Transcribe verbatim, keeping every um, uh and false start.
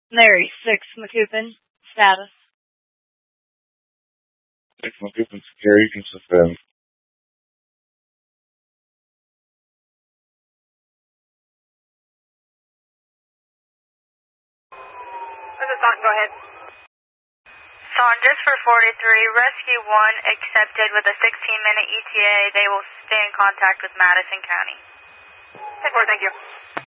Larry, six, McCoupin, status. six, McCoupin, secure, you can suspend. This is Son, go ahead. Son, just for forty-three, Rescue one accepted with a sixteen minute E T A. They will stay in contact with Madison County. ten four, thank you.